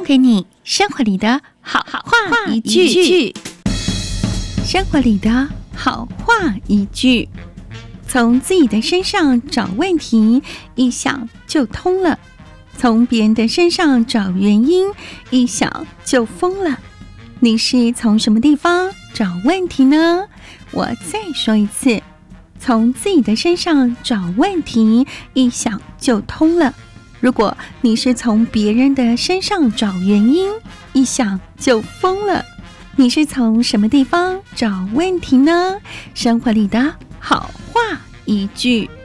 给你生活里的好话一句。生活里的好话一句，从自己的身上找问题，一想就通了；从别人的身上找原因，一想就疯了。你是从什么地方找问题呢？我再说一次，从自己的身上找问题，一想就通了。如果你是从别人的身上找原因，一想就疯了。你是从什么地方找问题呢？生活里的好话一句。